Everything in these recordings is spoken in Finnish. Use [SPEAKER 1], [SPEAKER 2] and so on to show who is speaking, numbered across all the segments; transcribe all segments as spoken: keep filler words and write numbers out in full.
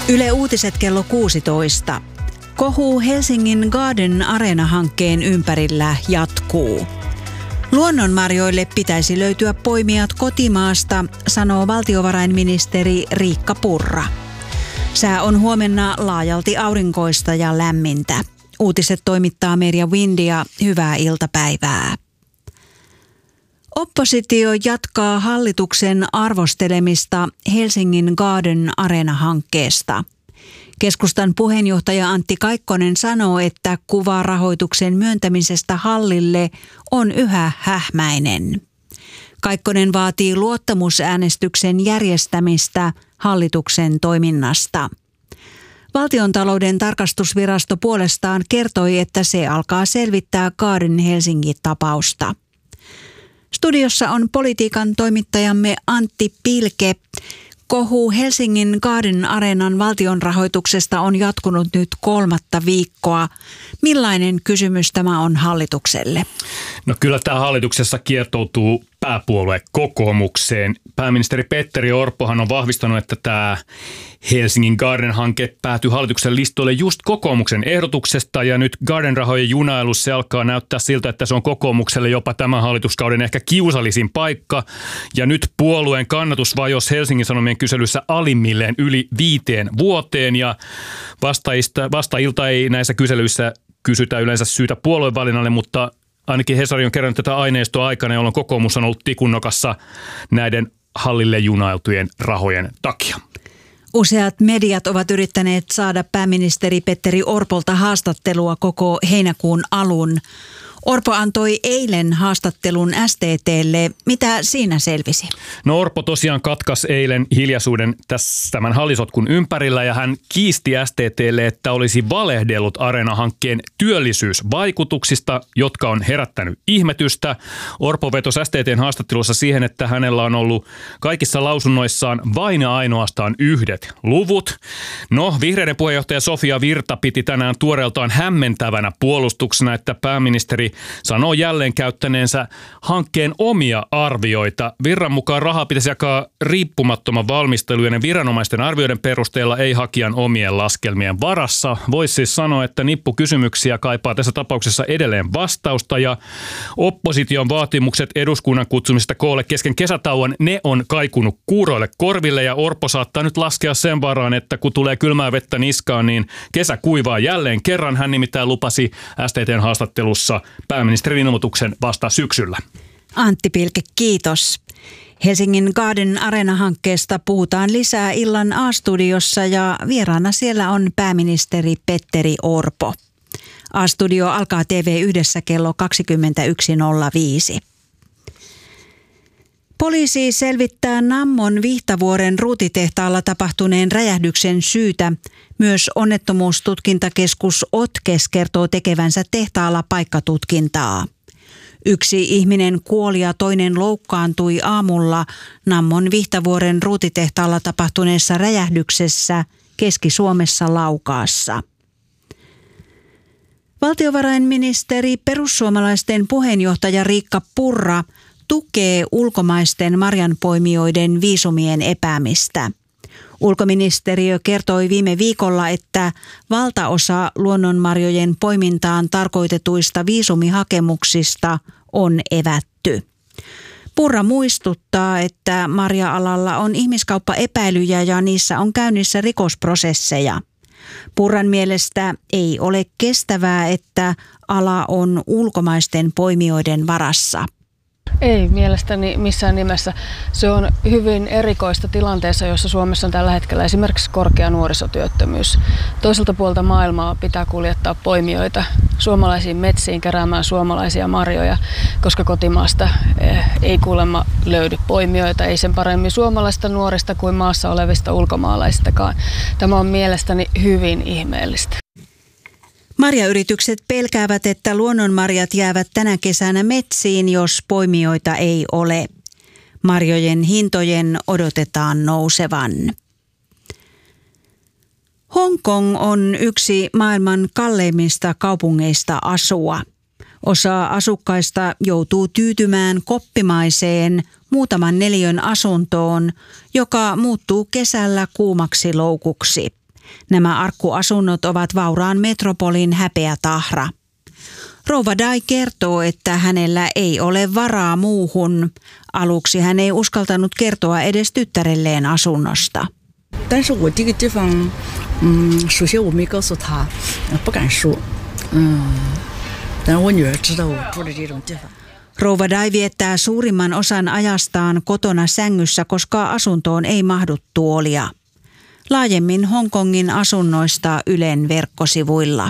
[SPEAKER 1] Yle Uutiset kello kuusitoista. Kohu Helsingin Garden Arena-hankkeen ympärillä jatkuu. Luonnonmarjoille pitäisi löytyä poimijat kotimaasta, sanoo valtiovarainministeri Riikka Purra. Sää on huomenna laajalti aurinkoista ja lämmintä. Uutiset toimittaa Merja Windia. Hyvää iltapäivää. Oppositio jatkaa hallituksen arvostelemista Helsingin Garden Arena-hankkeesta. Keskustan puheenjohtaja Antti Kaikkonen sanoo, että kuva rahoituksen myöntämisestä hallille on yhä hähmäinen. Kaikkonen vaatii luottamusäänestyksen järjestämistä hallituksen toiminnasta. Valtiontalouden tarkastusvirasto puolestaan kertoi, että se alkaa selvittää Garden Helsinki-tapausta. Studiossa on politiikan toimittajamme Antti Pilke. Kohu Helsingin Garden Arenan valtionrahoituksesta on jatkunut nyt kolmatta viikkoa. Millainen kysymys tämä on hallitukselle?
[SPEAKER 2] No kyllä tämä hallituksessa kiertoutuu pääpuolue kokoomukseen. Pääministeri Petteri Orpohan on vahvistanut, että tämä Helsingin Garden-hanke päätyi hallituksen listoille just kokoomuksen ehdotuksesta, ja nyt Garden-rahojen junailussa se alkaa näyttää siltä, että se on kokoomukselle jopa tämän hallituskauden ehkä kiusallisin paikka. Ja nyt puolueen kannatus vajosi Helsingin Sanomien kyselyssä alimmilleen yli viiteen vuoteen, ja vastaista, vastailta ei näissä kyselyissä kysytä yleensä syytä puoluevalinnalle, mutta ainakin Hesari on kerännyt tätä aineistoa aikana, jolloin kokoomus on ollut tikunnokassa näiden hallille junailtujen rahojen takia.
[SPEAKER 1] Useat mediat ovat yrittäneet saada pääministeri Petteri Orpolta haastattelua koko heinäkuun alun. Orpo antoi eilen haastattelun S T T:lle. Mitä siinä selvisi?
[SPEAKER 2] No Orpo tosiaan katkaisi eilen hiljaisuuden tässä tämän hallisotkun ympärillä, ja hän kiisti S T T:lle, että olisi valehdellut Areena-hankkeen työllisyysvaikutuksista, jotka on herättänyt ihmetystä. Orpo vetosi S T T:n haastattelussa siihen, että hänellä on ollut kaikissa lausunnoissaan vain ja ainoastaan yhdet luvut. No, vihreiden puheenjohtaja Sofia Virta piti tänään tuoreeltaan hämmentävänä puolustuksena, että pääministeri sanoo jälleen käyttäneensä hankkeen omia arvioita. Virran mukaan rahaa pitäisi jakaa riippumattoman valmistelujen ja viranomaisten arvioiden perusteella, ei hakijan omien laskelmien varassa. Voisi siis sanoa, että nippukysymyksiä kaipaa tässä tapauksessa edelleen vastausta, ja opposition vaatimukset eduskunnan kutsumisesta koolle kesken kesätauon, ne on kaikunut kuuroille korville, ja Orpo saattaa nyt laskea sen varaan, että kun tulee kylmää vettä niskaan, niin kesä kuivaa jälleen kerran. Hän nimittäin lupasi S T T:n haastattelussa pääministerin ilmoituksen vasta syksyllä.
[SPEAKER 1] Antti Pilke, kiitos. Helsingin Garden Arena-hankkeesta puhutaan lisää illan A-studiossa, ja vieraana siellä on pääministeri Petteri Orpo. A-studio alkaa T V yhdessä kello kaksikymmentäyksi nolla viisi. Poliisi selvittää Nammon Vihtavuoren ruutitehtaalla tapahtuneen räjähdyksen syytä. Myös onnettomuustutkintakeskus Otkes kertoo tekevänsä tehtaalla paikkatutkintaa. Yksi ihminen kuoli ja toinen loukkaantui aamulla Nammon Vihtavuoren ruutitehtaalla tapahtuneessa räjähdyksessä Keski-Suomessa Laukaassa. Valtiovarainministeri perussuomalaisten puheenjohtaja Riikka Purra tukee ulkomaisten marjanpoimijoiden viisumien epäämistä. Ulkoministeriö kertoi viime viikolla, että valtaosa luonnonmarjojen poimintaan tarkoitetuista viisumihakemuksista on evätty. Purra muistuttaa, että marja-alalla on ihmiskauppaepäilyjä ja niissä on käynnissä rikosprosesseja. Purran mielestä ei ole kestävää, että ala on ulkomaisten poimijoiden varassa.
[SPEAKER 3] Ei mielestäni missään nimessä. Se on hyvin erikoista tilanteessa, jossa Suomessa on tällä hetkellä esimerkiksi korkea nuorisotyöttömyys. Toiselta puolta maailmaa pitää kuljettaa poimijoita suomalaisiin metsiin keräämään suomalaisia marjoja, koska kotimaasta ei kuulemma löydy poimijoita, ei sen paremmin suomalaisista nuorista kuin maassa olevista ulkomaalaisistakaan. Tämä on mielestäni hyvin ihmeellistä.
[SPEAKER 1] Marjayritykset pelkäävät, että luonnonmarjat jäävät tänä kesänä metsiin, jos poimijoita ei ole. Marjojen hintojen odotetaan nousevan. Hongkong on yksi maailman kalleimmista kaupungeista asua. Osa asukkaista joutuu tyytymään koppimaiseen muutaman neliön asuntoon, joka muuttuu kesällä kuumaksi loukuksi. Nämä arkkuasunnot ovat vauraan metropolin häpeätahra. Rouva Dai kertoo, että hänellä ei ole varaa muuhun. Aluksi hän ei uskaltanut kertoa edes tyttärelleen asunnosta.
[SPEAKER 4] 但是我这个地方嗯首先我没告诉他不敢说嗯但是我女儿知道我住的这种地方
[SPEAKER 1] Rouva Dai viettää suurimman osan ajastaan kotona sängyssä, koska asuntoon ei mahdu tuolia. Laajemmin Hongkongin asunnoista Ylen verkkosivuilla.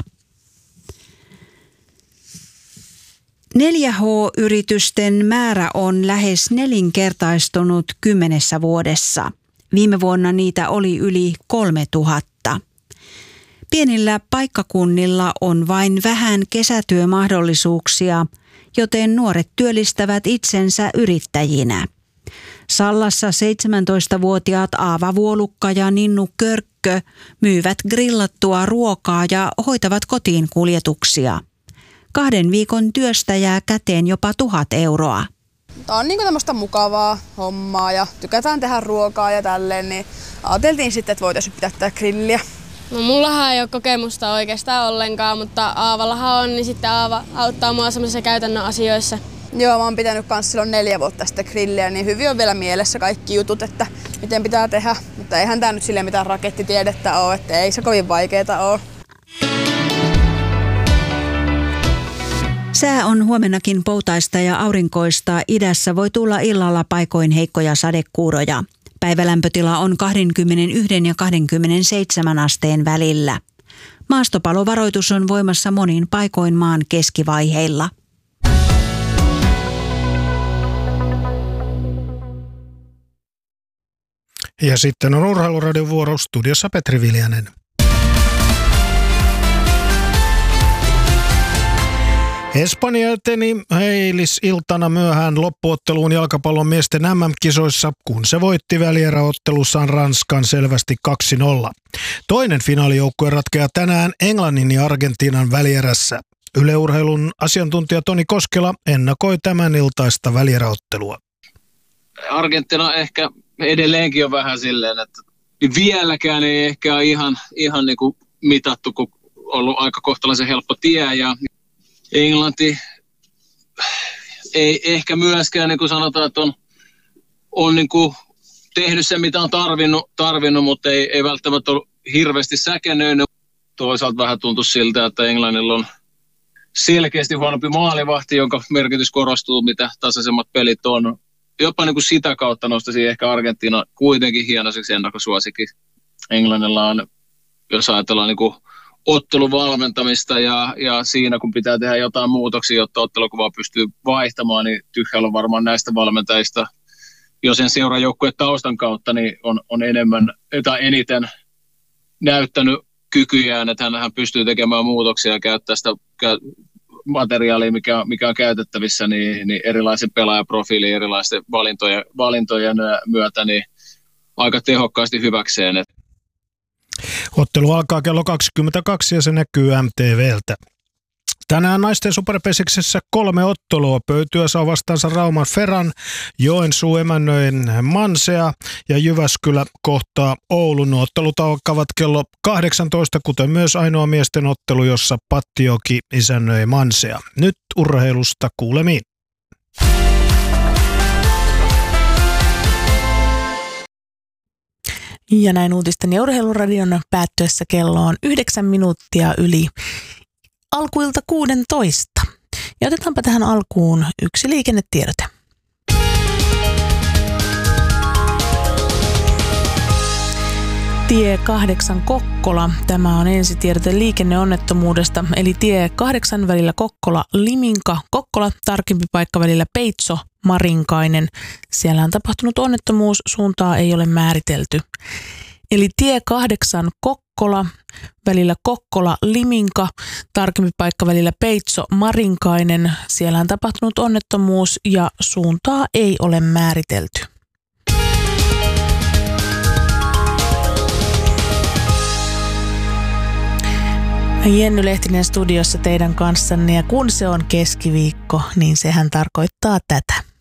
[SPEAKER 1] neljä H-yritysten määrä on lähes nelinkertaistunut kymmenessä vuodessa. Viime vuonna niitä oli yli kolme tuhatta. Pienillä paikkakunnilla on vain vähän kesätyömahdollisuuksia, joten nuoret työllistävät itsensä yrittäjinä. Sallassa seitsemäntoistavuotiaat Aava Vuolukka ja Ninnu Körkkö myyvät grillattua ruokaa ja hoitavat kotiin kuljetuksia. Kahden viikon työstä jää käteen jopa tuhat euroa.
[SPEAKER 5] Tämä on niinku tämmöistä mukavaa hommaa ja tykätään tehdä ruokaa ja tälleen, niin ajateltiin sitten, että voitaisiin pitää tätä grilliä.
[SPEAKER 6] No mullahan ei ole kokemusta oikeastaan ollenkaan, mutta Aavallahan on, niin sitten Aava auttaa mua semmoisissa käytännön asioissa.
[SPEAKER 5] Joo, mä oon pitänyt kans silloin neljä vuotta sitten grilliä, niin hyvin on vielä mielessä kaikki jutut, että miten pitää tehdä. Mutta eihän tää nyt silleen mitään rakettitiedettä ole, että ei se kovin vaikeeta ole.
[SPEAKER 1] Sää on huomennakin poutaista ja aurinkoista. Idässä voi tulla illalla paikoin heikkoja sadekuuroja. Päivälämpötila on kaksikymmentäyksi ja kaksikymmentäseitsemän asteen välillä. Maastopalovaroitus on voimassa monin paikoin maan keskivaiheilla.
[SPEAKER 7] Ja sitten on Urheiluradion vuoro, studiossa Petri Viljanen. Espanja eteni eilisiltana myöhään loppuotteluun jalkapallon miesten M M-kisoissa, kun se voitti välieräottelussaan Ranskan selvästi kaksi nolla. Toinen finaalijoukkue ratkeaa tänään Englannin ja Argentiinan välierässä. Yle Urheilun asiantuntija Toni Koskela ennakoi tämän iltaista välieräottelua.
[SPEAKER 8] Argentiina ehkä edelleenkin on vähän silleen, että vieläkään ei ehkä ole ihan, ihan niin kuin mitattu, kun on ollut aika kohtalaisen helppo tie ja Englanti ei ehkä myöskään, niin kuin sanotaan, että on, on niin kuin tehnyt se, mitä on tarvinnut, tarvinnut mutta ei, ei välttämättä ole hirveästi säkenöinyt. Toisaalta vähän tuntui siltä, että Englannilla on selkeästi huonompi maalivahti, jonka merkitys korostuu, mitä tasaisemmat pelit on. Jopa niin kuin sitä kautta nostaisin ehkä Argentiina kuitenkin hienoiseksi ennakkosuosikin. Englannilla on, jos ajatellaan niin kuin ottelun valmentamista ja, ja siinä kun pitää tehdä jotain muutoksia, jotta ottelukuvaa pystyy vaihtamaan, niin Tuchel on varmaan näistä valmentajista, jo sen seuraajoukkueen taustan kautta, niin on, on enemmän tai eniten näyttänyt kykyjään, että hän pystyy tekemään muutoksia ja käyttää sitä materiaalia, mikä, mikä on käytettävissä, niin, niin erilaisen pelaajaprofiilin, erilaisten valintojen, valintojen myötä niin aika tehokkaasti hyväkseen.
[SPEAKER 7] Ottelu alkaa kello kaksikymmentäkaksi ja se näkyy M T V:ltä. Tänään naisten superpesiksessä kolme ottelua. Pöytyä saa vastaansa Rauman Ferran, Joensuu emännöin Mansea ja Jyväskylä kohtaa Oulun. Ottelut alkavat kello kahdeksantoista, kuten myös ainoa miesten ottelu, jossa Pattioki isännöi Mansea. Nyt urheilusta kuulemiin.
[SPEAKER 9] Ja näin uutisten ja urheiluradion päättyessä kello on yhdeksän minuuttia yli alkuilta kuudentoista. Ja otetaanpa tähän alkuun yksi liikennetiedote. Tie kahdeksan Kokkola. Tämä on ensitiedote liikenneonnettomuudesta, eli tie kahdeksan välillä Kokkola-Liminka. Kokkola, tarkempi paikka välillä Peitso-Marinkainen. Siellä on tapahtunut onnettomuus, suuntaa ei ole määritelty. Eli tie kahdeksan Kokkola, välillä Kokkola-Liminka, tarkempi paikka välillä Peitso-Marinkainen. Siellä on tapahtunut onnettomuus ja suuntaa ei ole määritelty. Jenny Lehtinen studiossa teidän kanssanne, ja kun se on keskiviikko, niin sehän tarkoittaa tätä.